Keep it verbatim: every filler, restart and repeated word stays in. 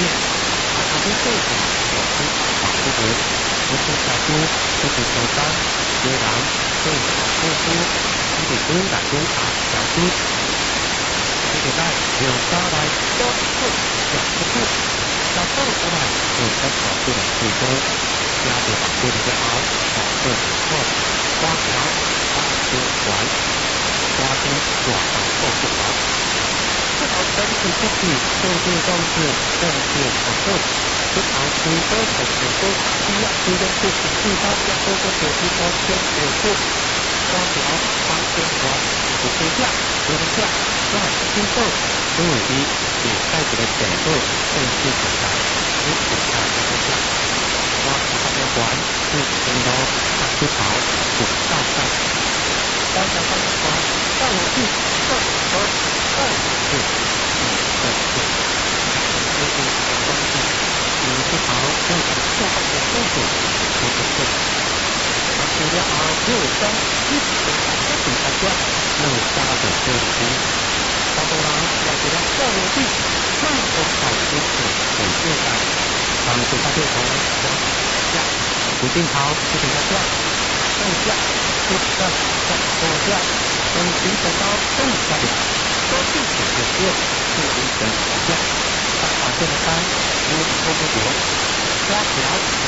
变，把它的对象我是保护的，我是小猪，就是手张，虽然对保护猪，你得不用打中打小猪，这个在有招来多数小不兔，小兔出来有在保护的最多，家的保护的最好，保护不错，花条花就管，花根短保护不好。不好整体不比，动作动作动作保护，不好最多的手工，需要最多不是最高要多个手机多先手术，花条花根管，不睡觉，不能叫，乱心动，所以也带着的角度正式表达，不表达不会叫，花条的管是真的，它不好，不到上。花条的管上我去，上我上去，嗯，对对，这是关键，你不好，就很受到的风险，不不对。那除了啊，六张一百个比大家六家的对比，大多人要给他上我去，那我好清楚，很现代，他们是大对头，我下，不定好，不给他下，上下，不上上我下。等形成到正下点，多数解决后就形成下，把把这个单如拖不着，加条